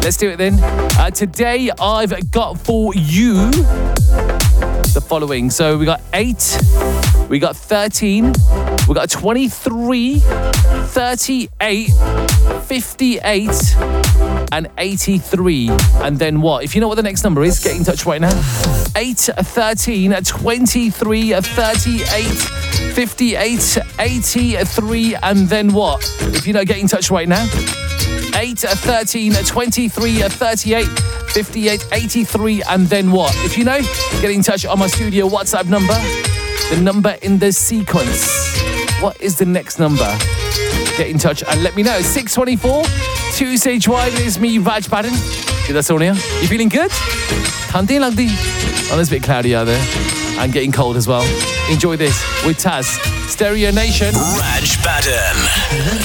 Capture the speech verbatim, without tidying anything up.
let's do it then. Uh, today, I've got for you the following. So we got eight, we got thirteen, we got twenty-three, thirty-eight, fifty-eight, and eighty-three. And then what? If you know what the next number is, get in touch right now. eight, thirteen, twenty-three, thirty-eight, fifty-eight, eighty-three, and then what? If you know, get in touch right now. eight, thirteen, twenty-three, thirty-eight, fifty-eight, eighty-three, and then what? If you know, get in touch on my studio WhatsApp number. The number in the sequence. What is the next number? Get in touch and let me know. six twenty-four, Tuesday Drive. It's me, Raj Baden. Good, that's Sonia. You feeling good? Thandi lagdi. Oh, it's a bit cloudy out there. And getting cold as well. Enjoy this with Taz. Stereo Nation. Raj Baden.